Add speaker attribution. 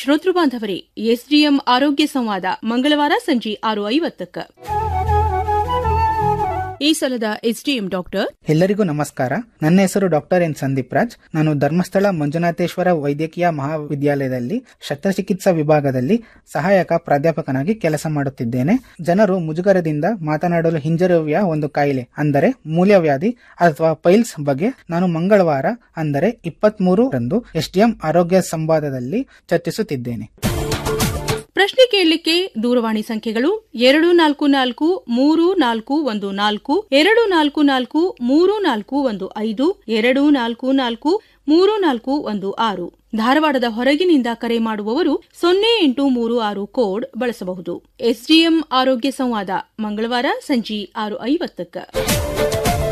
Speaker 1: ಶ್ರೋತೃ ಬಾಂಧವರೇ, ಎಸ್ಡಿಎಂ ಆರೋಗ್ಯ ಸಂವಾದ ಮಂಗಳವಾರ ಸಂಜೆ 6:50. ಈ ಸಲದ ಎಸ್ಡಿಎಂ ಡಾಕ್ಟರ್.
Speaker 2: ಎಲ್ಲರಿಗೂ ನಮಸ್ಕಾರ. ನನ್ನ ಹೆಸರು ಡಾಕ್ಟರ್ ಎನ್ ಸಂದೀಪ್ ರಾಜ್. ನಾನು ಧರ್ಮಸ್ಥಳ ಮಂಜುನಾಥೇಶ್ವರ ವೈದ್ಯಕೀಯ ಮಹಾವಿದ್ಯಾಲಯದಲ್ಲಿ ಶಸ್ತ್ರಚಿಕಿತ್ಸಾ ವಿಭಾಗದಲ್ಲಿ ಸಹಾಯಕ ಪ್ರಾಧ್ಯಾಪಕನಾಗಿ ಕೆಲಸ ಮಾಡುತ್ತಿದ್ದೇನೆ. ಜನರು ಮುಜುಗರದಿಂದ ಮಾತನಾಡಲು ಹಿಂಜರಿಯುವ ಒಂದು ಕಾಯಿಲೆ ಅಂದರೆ ಮೂಲವ್ಯಾಧಿ ಅಥವಾ ಪೈಲ್ಸ್ ಬಗ್ಗೆ ನಾನು ಮಂಗಳವಾರ ಅಂದರೆ 23ರಂದು ಎಸ್ಡಿಎಂ ಆರೋಗ್ಯ ಸಂವಾದದಲ್ಲಿ ಚರ್ಚಿಸುತ್ತಿದ್ದೇನೆ.
Speaker 1: ಪ್ರಶ್ನೆ ಕೇಳಲಿಕ್ಕೆ ದೂರವಾಣಿ ಸಂಖ್ಯೆಗಳು 244-3414, 244-3415, 244-3416. ಧಾರವಾಡದ ಹೊರಗಿನಿಂದ ಕರೆ ಮಾಡುವವರು 0836 ಕೋಡ್ ಬಳಸಬಹುದು. ಎಸ್ಡಿಎಂ ಆರೋಗ್ಯ ಸಂವಾದ ಮಂಗಳವಾರ ಸಂಜೆ 6:50.